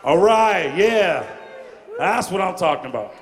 All right, yeah. That's what I'm talking about.